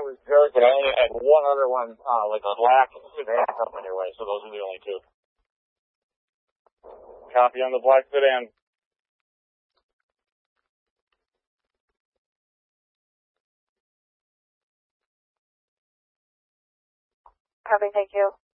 was good, but I only had one other one, like a black sedan coming your way, so those are the only two. Copy on the black sedan. Copy, thank you.